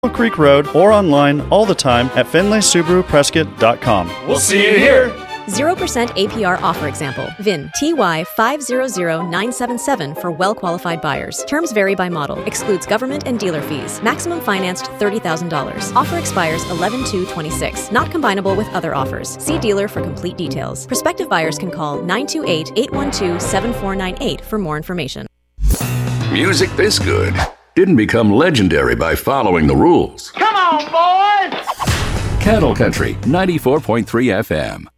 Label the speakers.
Speaker 1: Creek Road or online all the time at FinleySubaruPrescott.com.
Speaker 2: We'll see you here.
Speaker 3: 0% APR offer example. VIN TY500977 for well-qualified buyers. Terms vary by model. Excludes government and dealer fees. Maximum financed $30,000. Offer expires 11/2/26. Not combinable with other offers. See dealer for complete details. Prospective buyers can call 928-812-7498 for more information.
Speaker 4: Music this good didn't become legendary by following the rules.
Speaker 5: Come on, boys!
Speaker 4: Cattle Country 94.3 FM.